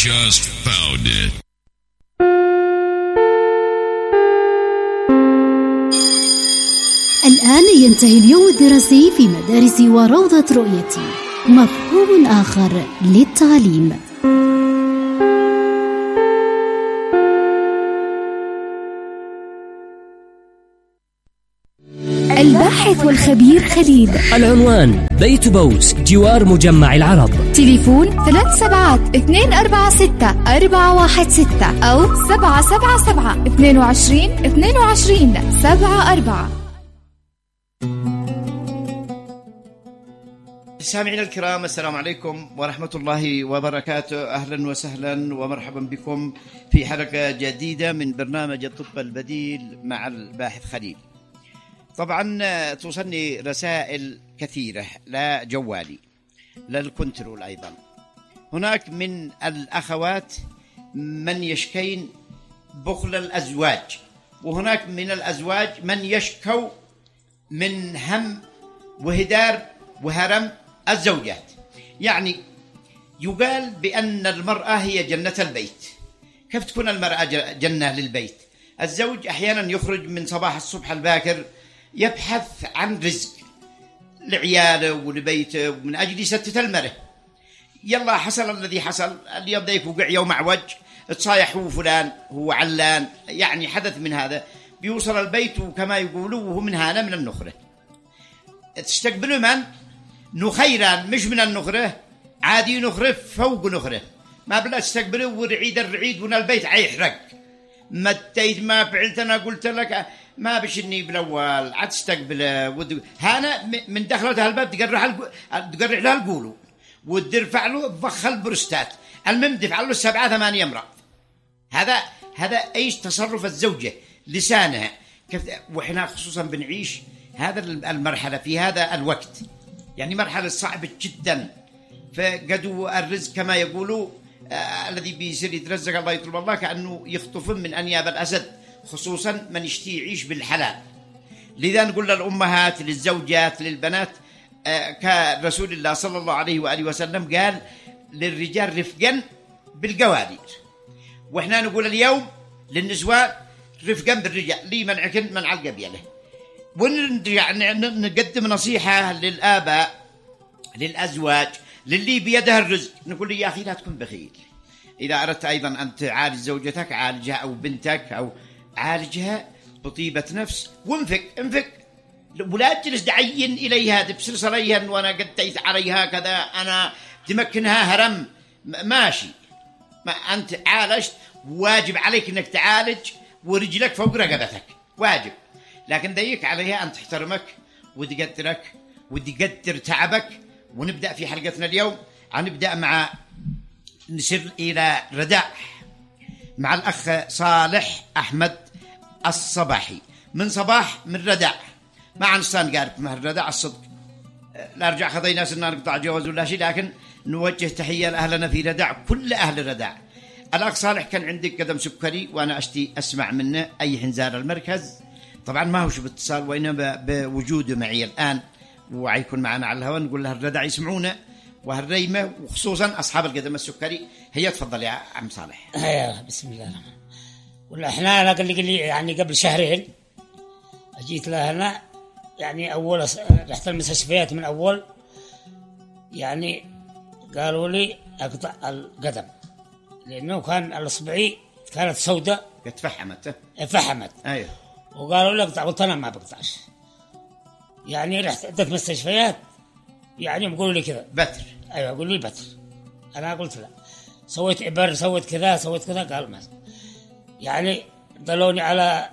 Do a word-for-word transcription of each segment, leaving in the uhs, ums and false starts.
just found it. الآن ينتهي اليوم الدراسي في مدارس وروضة رؤيتي، مفهوم آخر للتعليم. الباحث والخبير خليل. العنوان بيت بوس جوار مجمع العرب. تليفون ثلاث سبعات اثنين أربعة ستة أربعة واحد ستة أو سبعة سبعة سبعة اثنين وعشرين اثنين وعشرين سبعة أربعة. سامعينا الكرام، السلام عليكم ورحمة الله وبركاته. أهلا وسهلا ومرحبا بكم في حلقة جديدة من برنامج الطب البديل مع الباحث خليل. طبعا توصلني رسائل كثيرة لجوالي للكنترول. أيضا هناك من الأخوات من يشكين بخل الأزواج، وهناك من الأزواج من يشكو من هم وهدار وهرم الزوجات. يعني يقال بأن المرأة هي جنة البيت. كيف تكون المرأة جنة للبيت؟ الزوج أحيانا يخرج من صباح الصبح الباكر يبحث عن رزق لعياله ولبيته ومن أجل يستت المرأة. يلا حصل الذي حصل، اليوم ذيك وقع يوم معوج، تصايح هو فلان هو علان، يعني حدث من هذا، بيوصل البيت وكما يقولوا وهو من هانا من النخرة. تستقبلوا من؟ نخيران، مش من النخرة، عادي نخرة فوق نخرة. ما بلا تستقبلوا ورعيد الرعيد ون البيت عيحرق. متيت ما فعلت أنا قلت لك ما بشني بالأول عاد تستقبله ود... هانا من دخلتها الباب تقرح الج... تقرح لها القولو وترفع له بخ البرستات. المهم دفع له سبعة ثمانية امرأ. هذا هذا ايش تصرف الزوجة لسانها كيف. وإحنا خصوصا بنعيش هذا المرحلة في هذا الوقت، يعني مرحلة صعبة جدا. فقدوا الرزق كما يقولوا آه الذي بيصير يترزق الله يطلب الله كأنه يخطف من أنياب الأسد، خصوصا من يشتي يعيش بالحلال. لذا نقول للأمهات للزوجات للبنات آه كرسول الله صلى الله عليه وآله وسلم قال للرجال رفقا بالقوادير، وإحنا نقول اليوم للنسوان رفقا بالرجال، لي منعكن منع القبيلة. ونرجع نقدم نصيحة للآباء للأزواج للي بيده الرزق، نقول لي يا أخي لا تكون بخيل. إذا أردت أيضا أن تعالج زوجتك عالجها أو بنتك أو عالجها بطيبة نفس وانفق انفق، ولا تجلس دعين إليها تبسلس عليها وأنا قديت عليها كذا أنا تمكنها هرم. ماشي، ما أنت عالجت واجب عليك أنك تعالج ورجلك فوق رقبتك واجب، لكن ضيق عليها أن تحترمك وتقدرك وتقدر تعبك. ونبدأ في حلقتنا اليوم، هنبدأ مع نسير إلى رداء مع الأخ صالح أحمد الصباحي من صباح من رداء. ما عن ستان قارب مع الرداء الصدق، لا رجع خذي ناس إننا نقطع جواز ولا شيء، لكن نوجه تحية لأهلنا في رداء كل أهل رداء. الأخ صالح كان عندك قدم سكري وأنا أشتي أسمع منه أي حنزار المركز، طبعا ما هوش باتصال وإنما بوجوده معي الآن وعيكون معنا على الهواء. نقول لها الرداع يسمعونا وهالريمة وخصوصا أصحاب القدم السكري. هي تفضل يا عم صالح. هيا بسم الله الرحمن الرحيم. ولا إحنا أنا قال لي يعني قبل شهرين أجيت لها هنا، يعني أول رحت المستشفيات من أول، يعني قالوا لي أقطع القدم لأنه كان الأصبعي كانت سوداء اتفحمت فحمت. أيوه. وقالوا لي أقطع، قلت أنا ما بقطعش. يعني رحت عدة مستشفيات يعني يقولوا لي كذا بتر. أيوة يقولوا لي بتر. أنا قلت لا، سويت إبر سويت كذا سويت كذا، قالوا ما. يعني دلوني على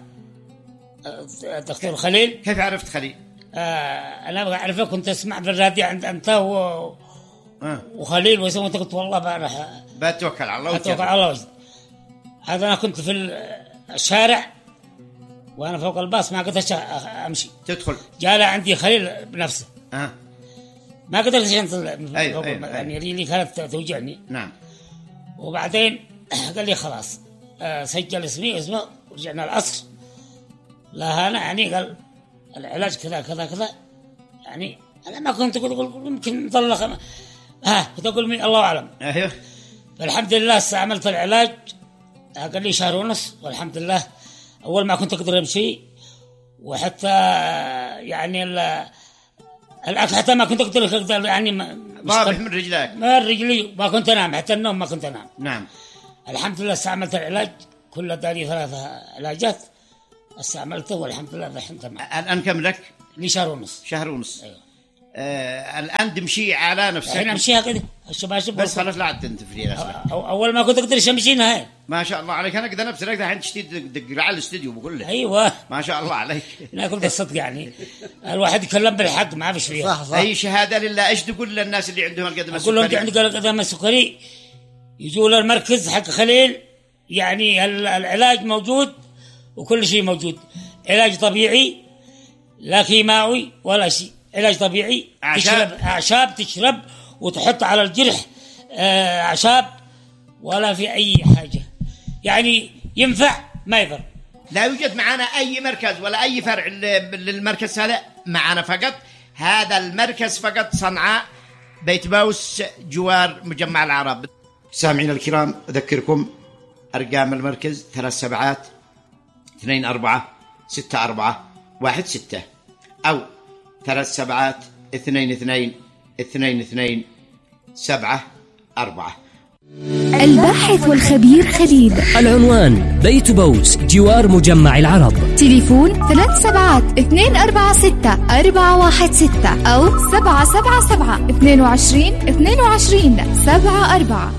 الدكتور خليل. كيف عرفت خليل؟ آه أنا أعرفه، كنت أسمع بالراديو عند أنت و... آه. وخليل ويسوي. أنت قلت والله بروح بتوكل على الله بتوكل على الله. هذا أنا كنت في الشارع وأنا فوق الباص ما قدرت أمشي تدخل، جاء عندي خليل بنفسه آه. ما قدرت أنزل. أيوة أيوة يعني ريلي كانت توجعني. نعم. وبعدين قال لي خلاص آه سجل اسمي اسمه، ورجعنا العصر. لا أنا يعني قال العلاج كذا كذا كذا. يعني أنا ما كنت أقول يمكن نطلق ها كنت أقول مين الله أعلم. أيوه. فالحمد لله استعملت العلاج قال لي شهر ونص، والحمد لله أول ما كنت أقدر أمشي، وحتى يعني الأكل حتى ما كنت أقدر يعني ضابح من رجلك، ما رجلي ما كنت أنام، حتى النوم ما كنت أنام. نعم. الحمد لله استعملت العلاج كل داري ثلاثة علاجات استعملته، والحمد لله الحين تمام. الآن كم لك؟ لي شهر ونص. شهر ونص. أيوه. آه الآن تمشي على نفسك. الحين أمشيها كده الشباشب بس خلاص لا تنتفري نفسك. أول ما كنت أقدر أمشي نهاية. ما شاء الله عليك. أنا كذا نفسك الحين تشتي تقرأ على الاستوديو بقول لك. أيوة. ما شاء الله عليك. أنا قلت الصدق يعني الواحد يتكلم بالحق ما فيش فيها. صح صح. أي شهادة لله. إيش تقول للناس اللي عندهم القدم السكري؟ أقول لهم عندك القدم السكري يجوا للمركز حق خليل، يعني العلاج موجود وكل شيء موجود، علاج طبيعي لا كيماوي ولا شيء، علاج طبيعي. أعشاب. تشرب أعشاب، تشرب وتحط على الجرح أعشاب، ولا في أي حاجة يعني ينفع ما يضر. لا يوجد معنا أي مركز ولا أي فرع للمركز هذا معنا، فقط هذا المركز فقط صنعاء بيت باوس جوار مجمع العرب. سامعينا الكرام أذكركم أرقام المركز ثلاث سبعات اثنين أربعة ستة أربعة واحد ستة، أو ثلاث سبعات اثنين اثنين اثنين اثنين سبعة أربعة. الباحث والخبير خليل. العنوان بيت بوس جوار مجمع العرب. تليفون ثلاث سبعات اثنين أربعة ستة أربعة واحد ستة أو سبعة سبعة سبعة اثنين وعشرين اثنين وعشرين سبعة أربعة.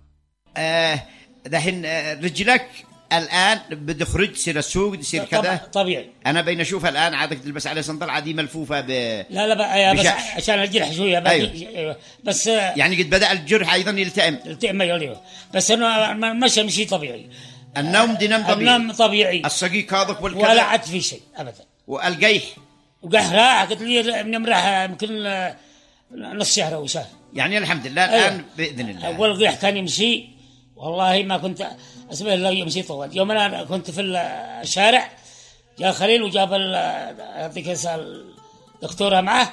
آه دحين رجلك الآن بتخرج تصير السوق تصير كذا طبيعي. أنا بين أشوف الآن عادك تلبس على صندل عادي ملفوفة ب لا لا بقى بس عشان الجرح شوية. أيوه. بس يعني قد بدأ الجرح أيضا يلتئم. يلتئم أيوه. بس أنا مشي مشي طبيعي. النوم دي نوم طبيعي. النوم طبيعي. الصقيق هذاك والكذا. ولا عاد في شيء أبدا. والقيح. وقيح راح قلت لي نمرح يمكن نص شهر أو شهر. يعني الحمد لله الآن أيوه. بإذن الله. أول قيح كان يمشي والله ما كنت أسمع الله يمشي طوال. يوم أنا كنت في الشارع جاء خليل وجاب يعطيك الدكتورة معه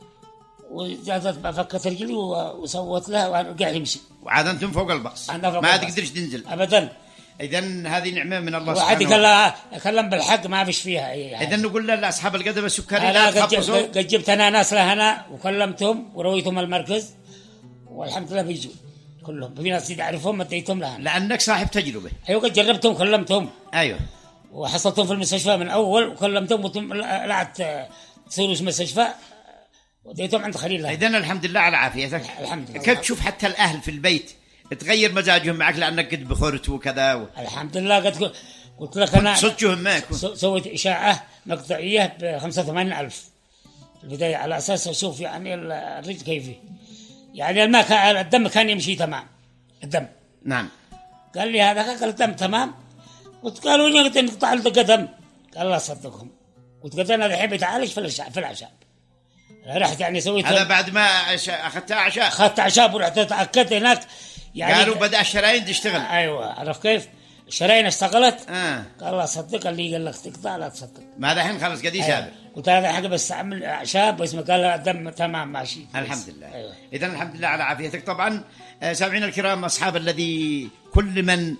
وجاتت فكت رجلي وسوت لها وقاعد يمشي. وعاد أنتم فوق الباص ما تقدرش تنزل أبدا. إذن هذه نعمة من الله سبحانه وتعالى. واحد يكلم بالحق ما فيش فيها أي حاجة. إذن نقول لأصحاب القدم السكري لا تخبصوا. قد جبت أنا ناس لهنا وكلمتهم ورويتهم المركز والحمد لله بيجوا كلهم. في ناس تعرفهم اديتهم لها لانك صاحب تجربه. ايوه قد جربتهم وكلمتهم. ايوه. وحصلتهم في المستشفى من اول وكلمتهم وطلعت تصيروا في المستشفى وديتهم عند خليل. اذن الحمد لله على عافيتك. الحمد لله. كيف تشوف حتى الاهل في البيت تغير مزاجهم معك لانك قد بخرت وكذا و... الحمد لله. قد قلت لك انا صدقهم معك سويت اشاعه مقطعيه ب خمسة وثمانين ألف في البدايه على اساس اشوف يعني الرجل كيف يعني الماء الدم كان يمشي تمام الدم. نعم. قال لي هذا قال الدم تمام. قلت قالوا لي قلت نقطع القدم. قال الله صدقهم. قلت قلت انا الحين بتعالج في العشاب في العشاب. رحت يعني سويت هذا بعد ما اخذتها عشاب. اخذت عشاب ورحت اتاكدت هناك يعني قالوا بدا الشرايين تشتغل. ايوه عرف كيف الشرايين اشتغلت. آه. قال الله صدق. قال لي قال لك تقطع لا تصدق. ما الحين خلص قد يسابر. أيوة. قلت هذا حاجه بستعمل اعشاب واسمه قال الدم تمام ماشي. الحمد لله. أيوة. اذا الحمد لله على عافيتك. طبعا سامعين الكرام اصحاب الذي كل من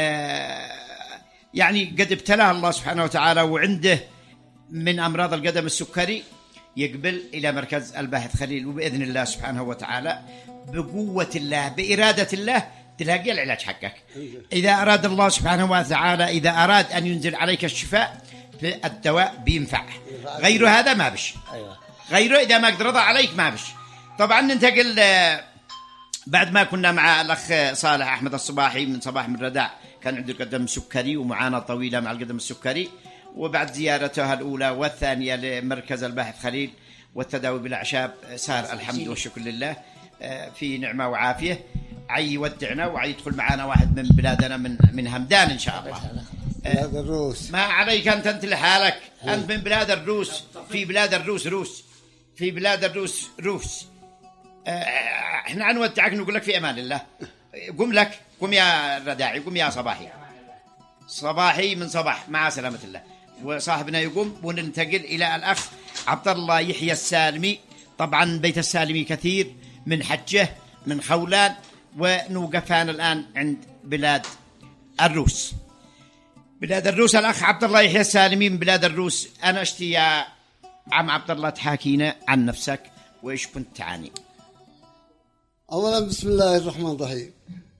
يعني قد ابتلاه الله سبحانه وتعالى وعنده من امراض القدم السكري يقبل الى مركز الباحث خليل وباذن الله سبحانه وتعالى بقوه الله باراده الله تلاقي العلاج حقك. اذا اراد الله سبحانه وتعالى اذا اراد ان ينزل عليك الشفاء الدواء بينفع. غير هذا ما بش. غيره اذا ما قدر رضى عليك ما بش. طبعا ننتقل بعد ما كنا مع الاخ صالح احمد الصباحي من صباح من ردع كان عنده قدم سكري ومعاناه طويله مع القدم السكري، وبعد زيارته الاولى والثانيه لمركز الباحث خليل والتداوي بالاعشاب صار الحمد والشكر لله في نعمه وعافيه. عي يودعنا وعي يدخل معنا واحد من بلادنا من من همدان ان شاء الله. بلاد الروس. ما عليك انت انت لحالك. انت من بلاد الروس. في بلاد الروس روس في بلاد الروس روس. احنا عنودعك نقول لك في امان الله. قم لك قم يا رداعي قم يا صباحي. صباحي من صباح مع سلامه الله. وصاحبنا يقوم وننتقل الى الاخ عبد الله يحيى السالمي. طبعا بيت السالمي كثير من حجه من خولان ونوقف أنا الآن عند بلاد الروس. بلاد الروس، الأخ عبد الله يحيى السالمي من بلاد الروس. أنا أشتي يا عم عبد الله تحاكينا عن نفسك وإيش كنت تعاني. أولا بسم الله الرحمن الرحيم.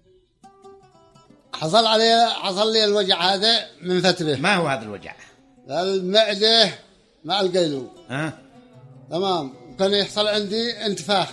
حصل علي حصل لي الوجع هذا من فترة. ما هو هذا الوجع؟ المعدة مع القيلول. أه؟ تمام. كان يحصل عندي انتفاخ